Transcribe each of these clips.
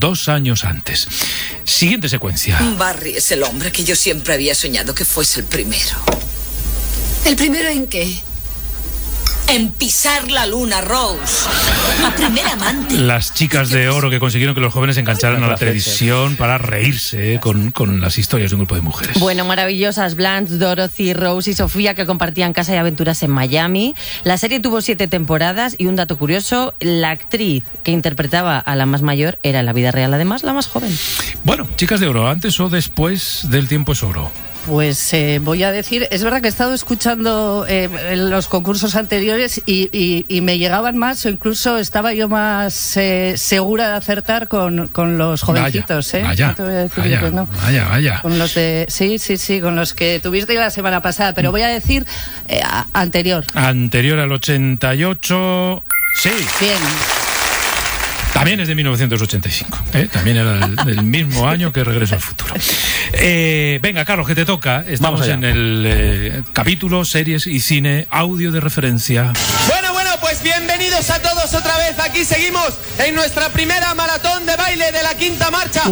2 años antes. Siguiente secuencia. Barry es el hombre que yo siempre había soñado que fuese el primero. ¿El primero en qué? En pisar la luna, Rose. La primera amante. Las chicas de oro que consiguieron que los jóvenes se engancharan a la televisión para reírse con las historias de un grupo de mujeres. Bueno, maravillosas Blanche, Dorothy, Rose y Sofía, que compartían casa y aventuras en Miami. La serie tuvo 7 temporadas y un dato curioso, la actriz que interpretaba a la más mayor era en la vida real además la más joven. Bueno, chicas de oro, ¿antes o después del tiempo es oro? Pues voy a decir, es verdad que he estado escuchando los concursos anteriores y me llegaban más, o incluso estaba yo más segura de acertar con los jovencitos. Vaya, no te voy a decir vaya, que no. Vaya. Con los de, sí, con los que tuviste la semana pasada, pero voy a decir anterior. Anterior al 88, sí. Bien. También es de 1985, también era del mismo año que Regreso al Futuro. Venga, Carlos, que te toca. Estamos en el capítulo Series y Cine, audio de referencia. Bueno, pues bienvenidos a todos otra vez. Aquí seguimos en nuestra primera maratón de baile de la quinta marcha.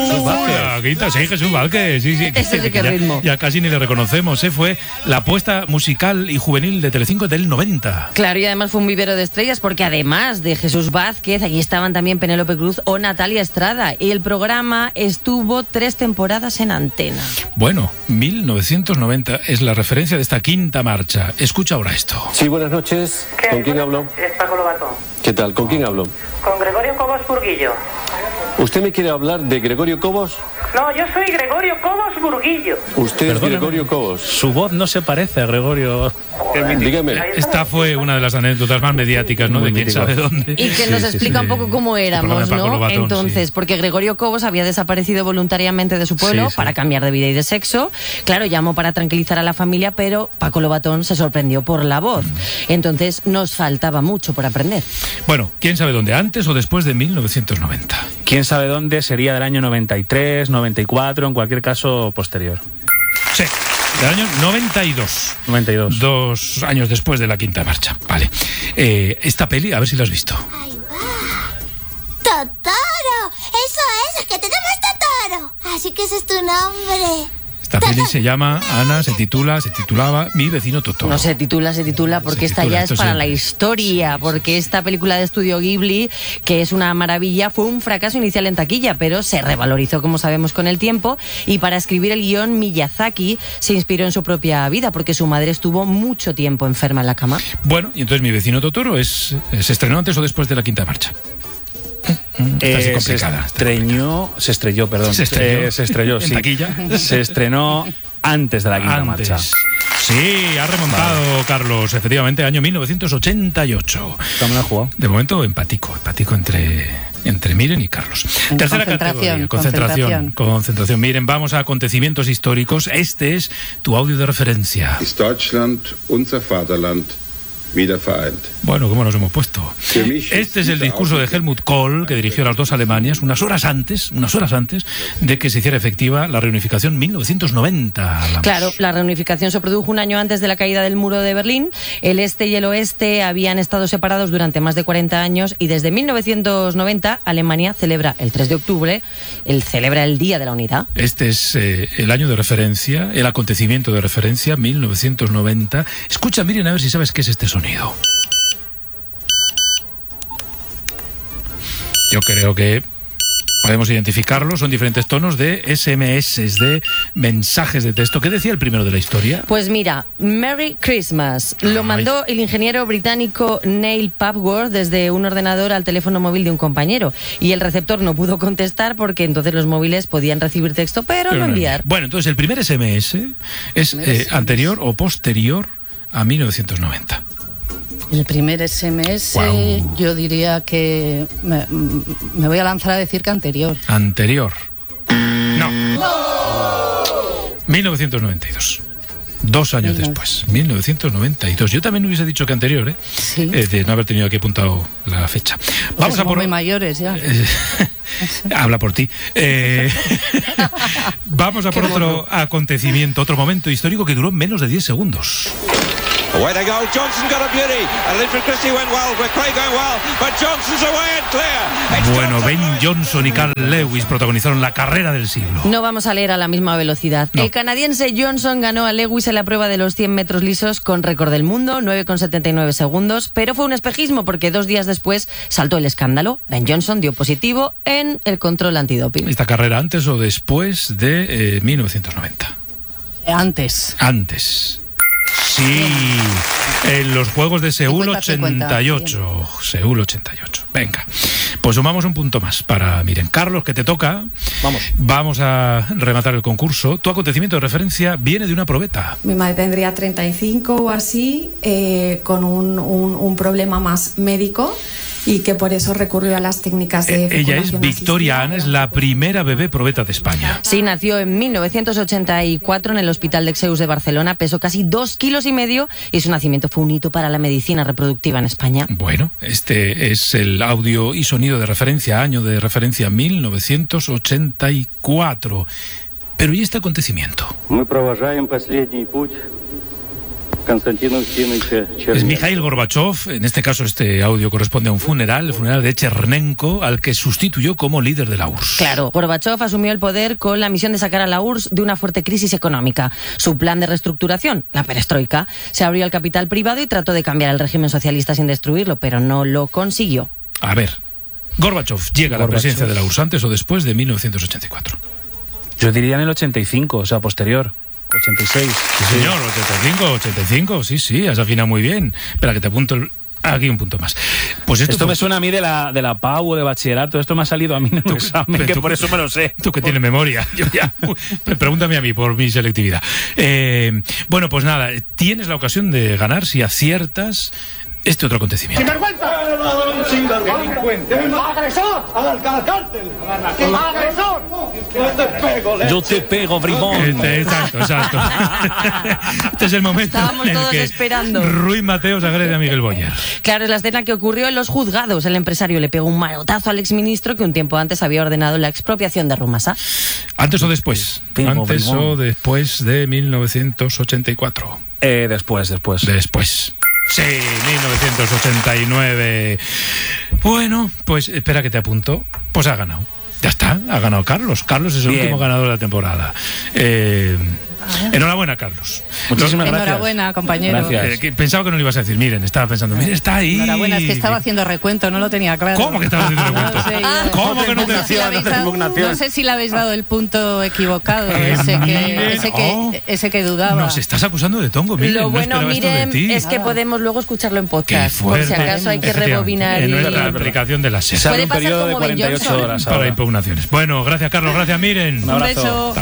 La quinta, sí, Jesús Vázquez, sí. Ese sí que ritmo. Ya casi ni le reconocemos, fue la apuesta musical y juvenil de Telecinco del 90. Claro, y además fue un vivero de estrellas porque además de Jesús Vázquez, aquí estaban también Penélope Cruz o Natalia Estrada, y el programa estuvo 3 temporadas en antena. Bueno, 1990 es la referencia de esta quinta marcha. Escucha ahora esto. Sí, buenas noches. ¿Con quién hablo? Es Paco Lobatón. ¿Qué tal? ¿Con quién hablo? Con Gregorio Cobos Burguillo. ¿Usted me quiere hablar de Gregorio Cobos? No, yo soy Gregorio Cobos Burguillo. Usted es Gregorio Cobos. Su voz no se parece a Gregorio. Dígame. Esta fue una de las anécdotas más mediáticas, ¿no? De quién sabe dónde. Y que nos explica un poco cómo éramos, ¿no? Lobatón, entonces, porque Gregorio Cobos había desaparecido voluntariamente de su pueblo para cambiar de vida y de sexo. Claro, llamó para tranquilizar a la familia, pero Paco Lobatón se sorprendió por la voz. Entonces, nos faltaba mucho por aprender. Bueno, ¿quién sabe dónde? ¿Antes o después de 1990? ¿Quién sabe dónde? Sería del año 93, 94, en cualquier caso posterior. Sí, del año 92. 2 años después de la quinta marcha. Vale. Esta peli, a ver si la has visto. ¡Ahí va! ¡Totoro! ¡Eso es! ¡Que te llamas Totoro! Así que ese es tu nombre. Esta peli se llama, Ana, se titulaba Mi vecino Totoro. No se titula porque esta ya es para la historia, porque esta película de estudio Ghibli, que es una maravilla, fue un fracaso inicial en taquilla, pero se revalorizó, como sabemos, con el tiempo, y para escribir el guión Miyazaki se inspiró en su propia vida, porque su madre estuvo mucho tiempo enferma en la cama. Bueno, y entonces Mi vecino Totoro se estrenó antes o después de la quinta marcha. Se estrelló, ¿En taquilla? Se estrenó antes de la quinta marcha. Sí, ha remontado, Carlos. Efectivamente, año 1988. ¿Cómo lo ha jugado? De momento, empático entre Miren y Carlos. Tercera categoría, concentración. Miren, vamos a acontecimientos históricos. Este es tu audio de referencia. Ist Deutschland unser Vaterland wieder vereint. Bueno, ¿cómo nos hemos puesto? Este es el discurso de Helmut Kohl, que dirigió las dos Alemanias unas horas antes de que se hiciera efectiva la reunificación 1990. Claro, la reunificación se produjo un año antes de la caída del muro de Berlín. El este y el oeste habían estado separados durante más de 40 años y desde 1990 Alemania celebra el 3 de octubre, celebra el Día de la Unidad. Este es el año de referencia, el acontecimiento de referencia, 1990. Escucha, miren, a ver si sabes qué es este sonido. Yo creo que podemos identificarlo, son diferentes tonos de SMS, de mensajes de texto. ¿Qué decía el primero de la historia? Pues mira, Merry Christmas. Lo mandó el ingeniero británico Neil Papworth desde un ordenador al teléfono móvil de un compañero. Y el receptor no pudo contestar porque entonces los móviles podían recibir texto, pero no enviar. Bueno, entonces el primer SMS es anterior o posterior a 1990. El primer SMS, yo diría que me voy a lanzar a decir que anterior. Anterior. No. 1992. 2 años después, 1992. Yo también hubiese dicho que anterior, ¿eh? Sí. De no haber tenido aquí apuntado la fecha. Vamos a por muy mayores ya. Habla por ti. Vamos a por otro acontecimiento, otro momento histórico que duró menos de 10 segundos. Away they go. Johnson got a beauty. And Linford Christie went well. Craig going well. But Johnson's away and clear. Bueno, Ben Johnson y Carl Lewis protagonizaron la carrera del siglo. No vamos a leer a la misma velocidad. No. El canadiense Johnson ganó a Lewis en la prueba de los 100 metros lisos con récord del mundo, 9,79 segundos, pero fue un espejismo porque 2 días después saltó el escándalo. Ben Johnson dio positivo en el control antidoping. ¿Esta carrera antes o después de 1990? Antes. Sí, en los Juegos de Seúl 88. Seúl 88. Venga, pues sumamos un punto más para Miren. Carlos, que te toca. Vamos a rematar el concurso. Tu acontecimiento de referencia viene de una probeta. Mi madre tendría 35 o así, con un problema más médico, y que por eso recurrió a las técnicas de fecundación Ella es Victoria asistida. Ana, es la primera bebé probeta de España. Sí, nació en 1984 en el Hospital de Zeus de Barcelona, pesó casi 2,5 kilos y su nacimiento fue un hito para la medicina reproductiva en España. Bueno, este es el audio y sonido de referencia, año de referencia 1984. Pero ¿y este acontecimiento? Мы провожаем последний путь Константина Устиновича Черненко. Es Mikhail Gorbachev, en este caso este audio corresponde a un funeral, el funeral de Chernenko, al que sustituyó como líder de la URSS. Claro, Gorbachev asumió el poder con la misión de sacar a la URSS de una fuerte crisis económica. Su plan de reestructuración, la perestroika, se abrió al capital privado y trató de cambiar el régimen socialista sin destruirlo, pero no lo consiguió. A ver, Gorbachev llega a la presidencia de la URSS antes o después de 1984. Yo diría en el 85, o sea, posterior. 86. Sí, señor, 85, sí, has afinado muy bien. Espera, que te apunto aquí un punto más. Pues esto me suena a mí de la PAU o de bachillerato. Esto me ha salido a mí en el examen, que por eso me lo sé. Tú que tienes memoria. Yo ya, pregúntame a mí por mi selectividad. Bueno, pues nada, tienes la ocasión de ganar si aciertas este otro acontecimiento. ¡Sinvergüenza! ¡Delincuente! ¡Agresor! ¡Al cárcel! ¡Agresor! Yo te pego, bribón. Exacto. Este es el momento Estábamos en el todos que esperando. Ruiz Mateos agrede a Miguel Boyer. Claro, es la escena que ocurrió en los juzgados. El empresario le pegó un manotazo al exministro que un tiempo antes había ordenado la expropiación de Rumasa. ¿Antes o después? ¿Antes o después de 1984? Después. Sí, 1989. Bueno, pues espera que te apunto. Pues ha ganado. Ya está, ha ganado Carlos. Carlos es el último ganador de la temporada. Enhorabuena, Carlos. Muchísimas gracias. Enhorabuena, compañero. Gracias. Pensaba que no lo ibas a decir. Miren, estaba pensando, miren, está ahí. Enhorabuena, es que estaba haciendo recuento, no lo tenía claro. ¿Cómo que estabas haciendo recuento? No sé, ¿Cómo que no te no sé si le habéis dado el punto equivocado, ese que dudaba. Nos estás acusando de tongo, miren. Lo bueno, no miren, es que podemos luego escucharlo en podcast. Por si acaso hay que rebobinar. En nuestra aplicación de la SER. Puede pasar como Ben Johnson. horas para impugnaciones. Bueno, gracias, Carlos. Gracias, Miren. Un beso.